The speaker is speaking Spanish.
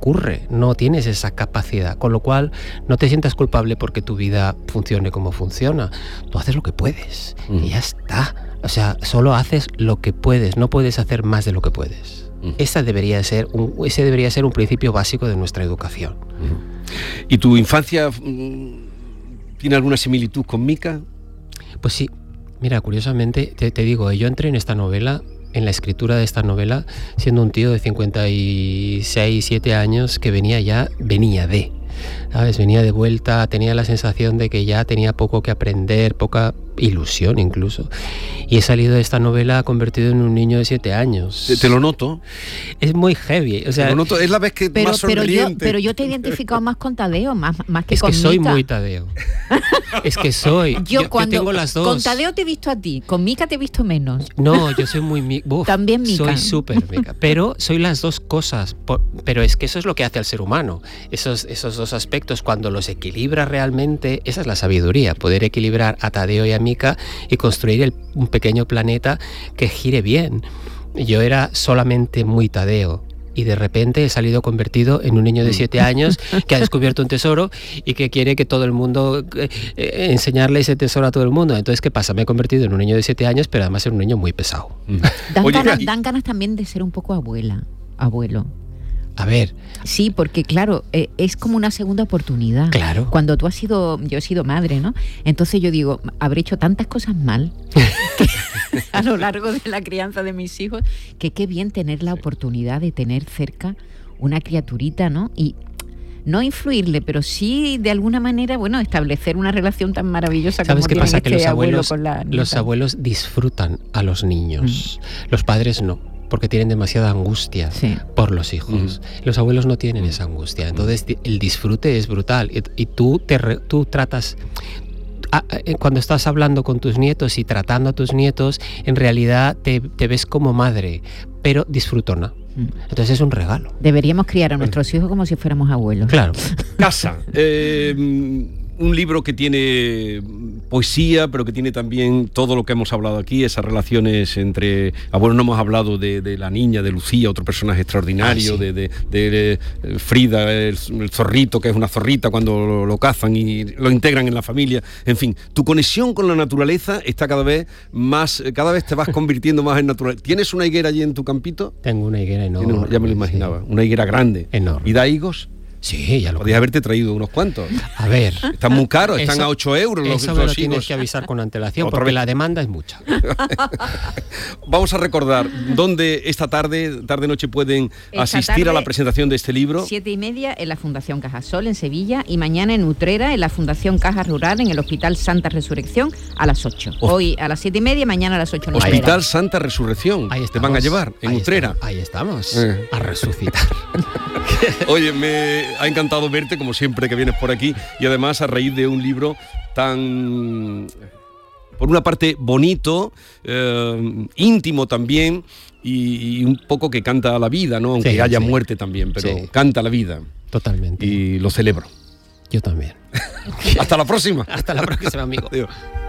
ocurre, no tienes esa capacidad, con lo cual no te sientas culpable porque tu vida funcione como funciona. Tú haces lo que puedes y ya está. O sea, solo haces lo que puedes, no puedes hacer más de lo que puedes. Ese debería ser un principio básico de nuestra educación. ¿Y tu infancia tiene alguna similitud con Mica? Pues sí. Mira, curiosamente, te digo, yo entré en esta novela, en la escritura de esta novela, siendo un tío de 56, 7 años que venía de, ¿sabes? Venía de vuelta, tenía la sensación de que ya tenía poco que aprender, poca ilusión incluso. Y he salido de esta novela convertido en un niño de 7 años. Te lo noto. Es muy heavy. O sea, te lo noto, es la vez que más sonriente. Pero yo te he identificado más con Tadeo, más que con Mica. Es que soy muy Tadeo. Es que soy. Yo tengo las dos. Con Tadeo te he visto a ti, con Mica te he visto menos. No, yo soy muy también Mica. Soy súper Mica. Pero soy las dos cosas. Pero es que eso es lo que hace al ser humano. Esos dos aspectos, cuando los equilibra realmente, esa es la sabiduría. Poder equilibrar a Tadeo y a Mica y construir un pequeño planeta que gire bien. Yo era solamente muy Tadeo y de repente he salido convertido en un niño de 7 años que ha descubierto un tesoro y que quiere que todo el mundo enseñarle ese tesoro a todo el mundo. Entonces, ¿qué pasa? Me he convertido en un niño de 7 años, pero además en un niño muy pesado. Dan ganas también de ser un poco abuelo. A ver. Sí, porque claro, es como una segunda oportunidad. Claro. Cuando yo he sido madre, ¿no? Entonces yo digo, habré hecho tantas cosas mal a lo largo de la crianza de mis hijos, que qué bien tener la oportunidad de tener cerca una criaturita, ¿no? Y no influirle, pero sí de alguna manera, bueno, establecer una relación tan maravillosa como tiene este abuelo con la nieta. Los abuelos disfrutan a los niños, los padres no. Porque tienen demasiada angustia por los hijos. Los abuelos no tienen esa angustia. Entonces el disfrute es brutal. Y tú tratas... Cuando estás hablando con tus nietos y tratando a tus nietos, en realidad te ves como madre, pero disfrutona. Entonces es un regalo. Deberíamos criar a nuestros hijos como si fuéramos abuelos. Claro. Casa. Un libro que tiene poesía, pero que tiene también todo lo que hemos hablado aquí, esas relaciones entre... Bueno, no hemos hablado de la niña, de Lucía, otro personaje extraordinario, sí. de Frida, el zorrito, que es una zorrita cuando lo cazan y lo integran en la familia. En fin, tu conexión con la naturaleza está cada vez te vas convirtiendo más en natural. ¿Tienes una higuera allí en tu campito? Tengo una higuera enorme. Ya me lo imaginaba, sí. Una higuera grande. Enorme. ¿Y da higos? Sí, ya lo podías haberte traído unos cuantos. A ver. Están muy caros, están a 8 euros. Eso me lo tienes que avisar con antelación, porque la demanda es mucha. Vamos a recordar dónde esta tarde-noche pueden asistir a la presentación de este libro. 7:30 en la Fundación Cajasol en Sevilla y mañana en Utrera, en la Fundación Caja Rural, en el Hospital Santa Resurrección, a las 8. Hoy a las 7:30, mañana a las 8. Hospital Santa Resurrección. Ahí te van a llevar, en Utrera. Ahí estamos, a resucitar. Oye, me ha encantado verte, como siempre que vienes por aquí, y además a raíz de un libro tan, por una parte, bonito, íntimo también, y un poco que canta a la vida, ¿no? Aunque haya muerte también, pero canta a la vida. Totalmente. Y lo celebro. Yo también. Hasta la próxima. Hasta la próxima, amigo. Adiós.